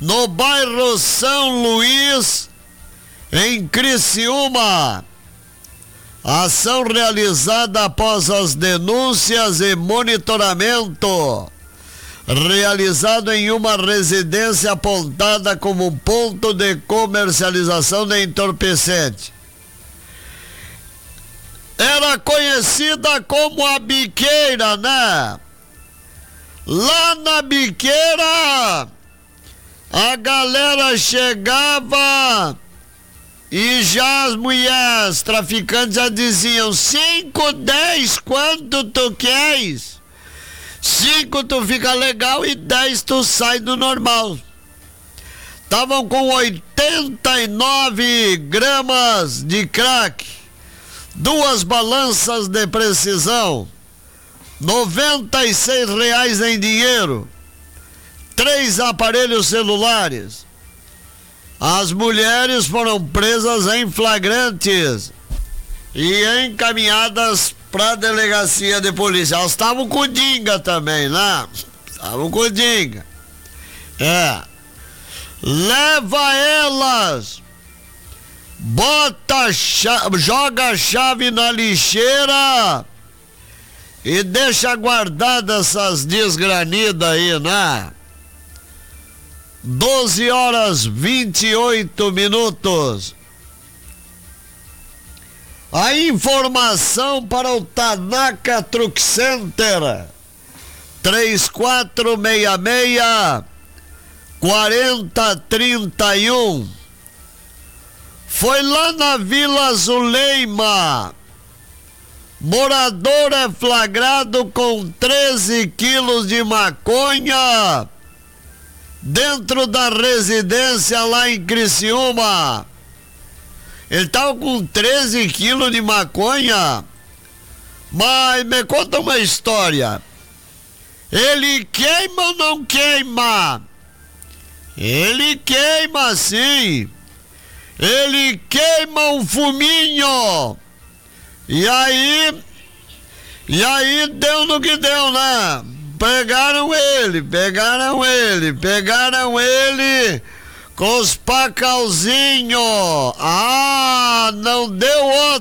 no bairro São Luís, em Criciúma. Ação realizada após as denúncias e monitoramento realizado em uma residência apontada como ponto de comercialização de entorpecente. Era conhecida como a biqueira, né? Lá na biqueira, a galera chegava e já as mulheres traficantes já diziam: 5, 10, quanto tu queres? 5 tu fica legal e 10 tu sai do normal. Estavam com 89 gramas de crack, 2 balanças de precisão, R$96 em dinheiro, 3 aparelhos celulares. As mulheres foram presas em flagrantes e encaminhadas para a delegacia de polícia. Elas estavam com dinga também, né? Estavam com dinga. Leva elas, joga a chave na lixeira e deixa guardadas essas desgranidas aí, né? 12h28. A informação para o Tanaka Truck Center, 3466-4031. Foi lá na Vila Zuleima. Morador é flagrado com 13 quilos de maconha dentro da residência lá em Criciúma. Ele estava com 13 quilos de maconha. Mas me conta uma história. Ele queima ou não queima? Ele queima sim. Ele queima um fuminho. E aí deu no que deu, né? Pegaram ele com os pacauzinhos. Não deu